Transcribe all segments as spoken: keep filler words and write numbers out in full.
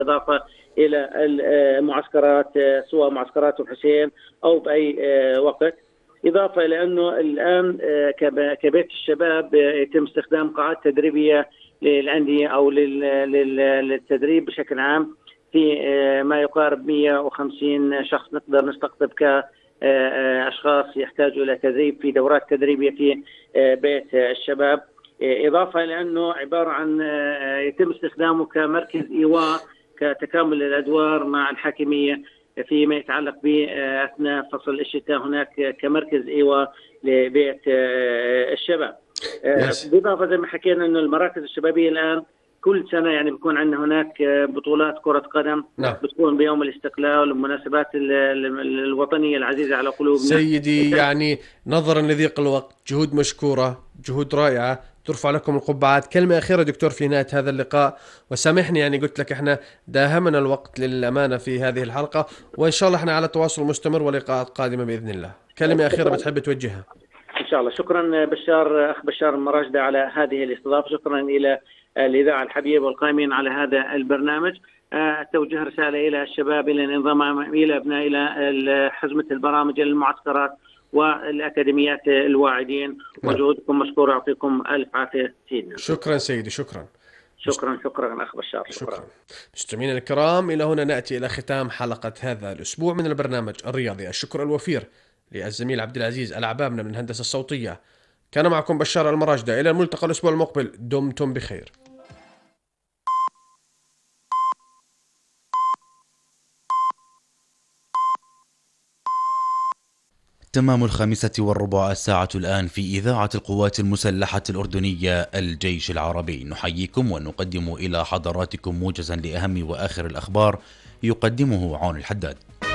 إضافة إلى المعسكرات سواء معسكرات الحسين أو بأي وقت. إضافة إلى أنه الآن كبيت الشباب يتم استخدام قاعات تدريبية للأندية أو للتدريب بشكل عام في ما يقارب مئة وخمسين شخص نقدر نستقطب كأشخاص يحتاجوا إلى تدريب في دورات تدريبية في بيت الشباب. إضافة إلى أنه عبارة عن يتم استخدامه كمركز إيواء كتكامل الأدوار مع الحاكمية فيما يتعلق بأثناء فصل الشتاء، هناك كمركز إيواء لبيت الشباب. بالإضافة زي ما حكينا أنه المراكز الشبابية الآن كل سنة يعني بيكون عندنا هناك بطولات كرة قدم نعم. بتكون بيوم الاستقلال والمناسبات الوطنية العزيزة على قلوبنا. سيدي يعني نظرا لضيق الوقت جهود مشكورة، جهود رائعة، ترفع لكم القبعات. كلمة أخيرة دكتور في نهاية هذا اللقاء، وسامحني يعني قلت لك احنا داهمنا الوقت للأمانة في هذه الحلقة، وإن شاء الله احنا على تواصل مستمر ولقاءات قادمة بإذن الله. كلمة أخيرة بتحب توجهها؟ إن شاء الله. شكرا بشار أخ بشار المراجدة على هذه الاستضافة، شكرا إلى الإذاعة الحبيبة والقائمين على هذا البرنامج. توجه رسالة إلى الشباب إلى الانضمام إلى أبناء إلى حزمة البرامج المعسكرات والأكاديميات الواعدين، وجهودكم مشكورة، يعطيكم ألف عافية سيدنا. شكرا سيدي. شكرا شكرا شكرا أخ بشار. شكرا, شكرا. مستمعينا الكرام، إلى هنا نأتي إلى ختام حلقة هذا الأسبوع من البرنامج الرياضي. الشكر الوفير للزميل عبد العزيز العبابنة من الهندسة الصوتية. كان معكم بشار المراجدة، إلى الملتقى الأسبوع المقبل، دمتم بخير. تمام الخامسة والربع الساعة الآن في إذاعة القوات المسلحة الأردنية الجيش العربي. نحييكم ونقدم إلى حضراتكم موجزا لأهم وآخر الأخبار يقدمه عون الحداد.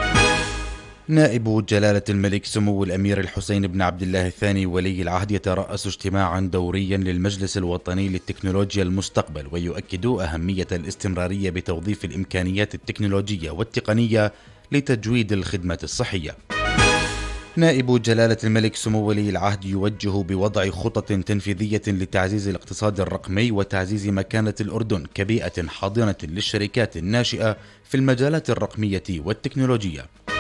نائب جلالة الملك سمو الأمير الحسين بن عبد الله الثاني ولي العهد يترأس اجتماعا دوريا للمجلس الوطني للتكنولوجيا المستقبل، ويؤكد أهمية الاستمرارية بتوظيف الإمكانيات التكنولوجية والتقنية لتجويد الخدمة الصحية. نائب جلالة الملك سمو ولي العهد يوجه بوضع خطط تنفيذية لتعزيز الاقتصاد الرقمي وتعزيز مكانة الأردن كبيئة حاضنة للشركات الناشئة في المجالات الرقمية والتكنولوجية.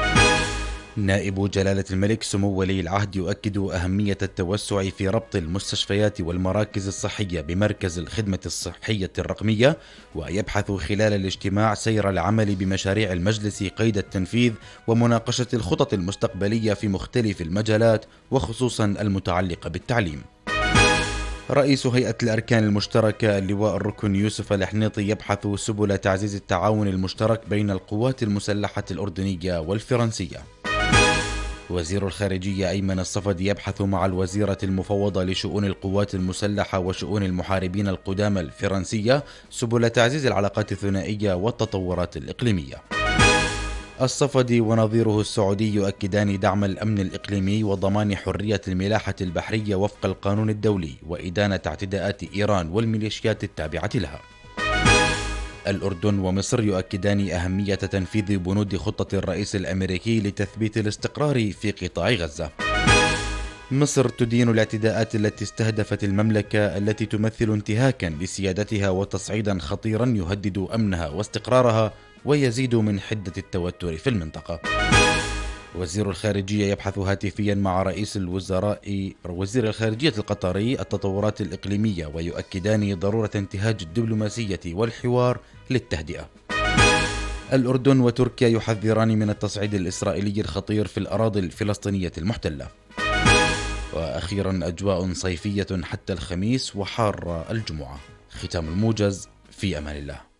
نائب جلالة الملك سمو ولي العهد يؤكد أهمية التوسع في ربط المستشفيات والمراكز الصحية بمركز الخدمة الصحية الرقمية، ويبحث خلال الاجتماع سير العمل بمشاريع المجلس قيد التنفيذ ومناقشة الخطط المستقبلية في مختلف المجالات وخصوصا المتعلقة بالتعليم. رئيس هيئة الأركان المشتركة اللواء الركن يوسف الحنيطي يبحث سبل تعزيز التعاون المشترك بين القوات المسلحة الأردنية والفرنسية. وزير الخارجية أيمن الصفدي يبحث مع الوزيرة المفوضة لشؤون القوات المسلحة وشؤون المحاربين القدامى الفرنسية سبل تعزيز العلاقات الثنائية والتطورات الإقليمية. الصفدي ونظيره السعودي يؤكدان دعم الأمن الإقليمي وضمان حرية الملاحة البحرية وفق القانون الدولي وإدانة اعتداءات إيران والميليشيات التابعة لها. الأردن ومصر يؤكدان أهمية تنفيذ بنود خطة الرئيس الأمريكي لتثبيت الاستقرار في قطاع غزة. مصر تدين الاعتداءات التي استهدفت المملكة التي تمثل انتهاكا لسيادتها وتصعيدا خطيرا يهدد أمنها واستقرارها ويزيد من حدة التوتر في المنطقة. وزير الخارجية يبحث هاتفيا مع رئيس الوزراء وزير الخارجية القطري التطورات الإقليمية، ويؤكدان ضرورة انتهاج الدبلوماسية والحوار للتهدئة. الأردن وتركيا يحذران من التصعيد الإسرائيلي الخطير في الأراضي الفلسطينية المحتلة. وأخيرا أجواء صيفية حتى الخميس وحارة الجمعة. ختام الموجز، في أمان الله.